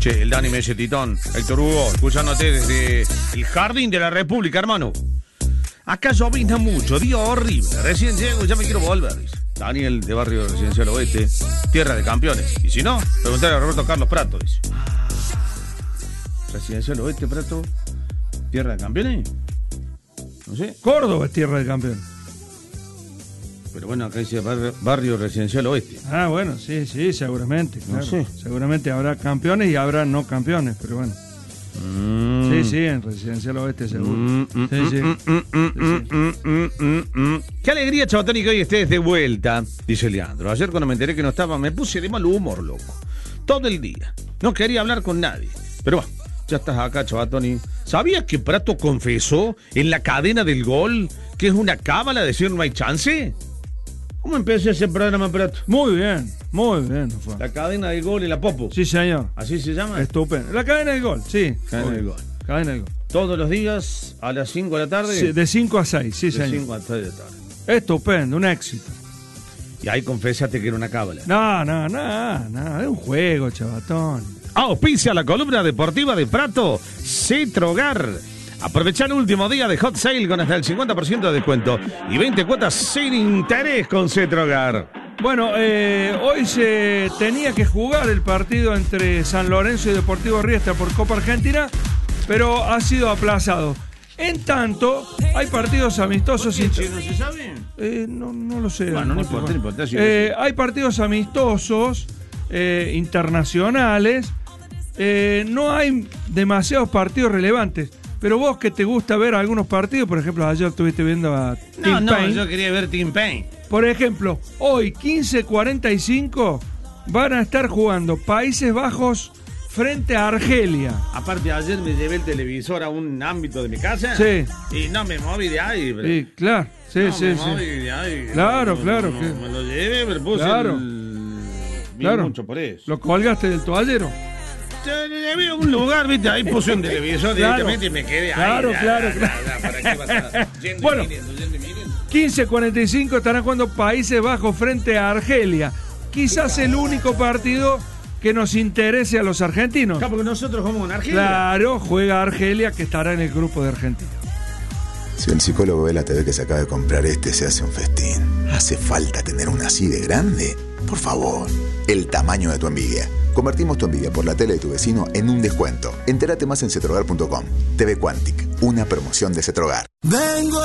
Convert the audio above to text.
Che, el Dani Mesetitón, Héctor Hugo, escuchándote desde el Jardín de la República, hermano. Acá llovizna mucho, día horrible. Recién llego, ya me quiero volver, dice Daniel, de Barrio Residencial Oeste, tierra de campeones. Y si no, preguntar a Roberto Carlos Prato, dice. Residencial Oeste, Prato, tierra de campeones. No sé. Córdoba es tierra de campeones. Pero bueno, acá dice Barrio Residencial Oeste. Ah, bueno, sí, seguramente. Claro. No sé. Seguramente habrá campeones y habrá no campeones, pero bueno. Sí, en Residencial Oeste seguro. Sí. Qué alegría, Chabatón, y que hoy estés de vuelta, dice Leandro. Ayer cuando me enteré que no estaba, me puse de mal humor, loco. Todo el día. No quería hablar con nadie. Pero bueno, ya estás acá, Chabatón. ¿Sabías que Prato confesó en la cadena del gol que es una cábala decir no hay chance? ¿Cómo empezó ese programa, Prato? Muy bien, Juan. La cadena del gol y la Popo. Sí, señor. ¿Así se llama? Estupendo. La cadena del gol, sí. Cadena del gol. Cadena del gol. Todos los días a las 5 de la tarde. Sí, de 5 a 6, sí, señor. De 5 a 6 de la tarde. Estupendo, un éxito. Y ahí confesaste que era una cábala. No, es un juego, Chabatón. Auspicia la columna deportiva de Prato, Cetrogar. Aprovecha el último día de Hot Sale con hasta el 50% de descuento y 20 cuotas sin interés con Cetrogar. Bueno, hoy se tenía que jugar el partido entre San Lorenzo y Deportivo Riestra por Copa Argentina, pero ha sido aplazado. En tanto, hay partidos amistosos. ¿No se sabe? No lo sé. Bueno, no importa. Hay partidos amistosos internacionales. No hay demasiados partidos relevantes. Pero vos que te gusta ver algunos partidos, por ejemplo, ayer estuviste viendo a Team Paine. Yo quería ver Team Paine. Por ejemplo, hoy 15:45 van a estar jugando Países Bajos frente a Argelia. Aparte, ayer me llevé el televisor a un ámbito de mi casa. Sí. Y no me moví de ahí. Bro. Sí, claro. Sí. Moví de ahí. Claro. Me lo llevé, me puse mucho por eso. Lo colgaste del toallero. Yo llevé a un lugar, viste, ahí puse un televisor directamente y me quedé ahí. Claro. ¿Para qué vas a... Bueno, 15:45 estarán jugando Países Bajos frente a Argelia. Quizás el único partido que nos interese a los argentinos. Claro, porque nosotros jugamos con Argelia. Claro, juega Argelia, que estará en el grupo de Argentina. Si el psicólogo ve la TV que se acaba de comprar se hace un festín. ¿Hace falta tener una así de grande? Por favor, el tamaño de tu envidia. Convertimos tu envidia por la tele de tu vecino en un descuento. Entérate más en cetrogar.com. TV Quantic, una promoción de Cetrogar. Vengo